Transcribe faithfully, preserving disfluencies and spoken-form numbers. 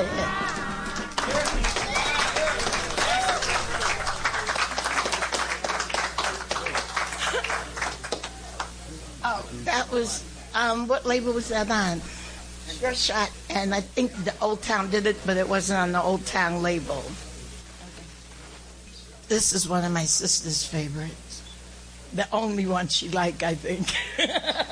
Oh, that was, um, what label was that on? Sure Shot, and I think the Old Town did it, but it wasn't on the Old Town label. This is one of my sister's favorites. The only one she liked, I think.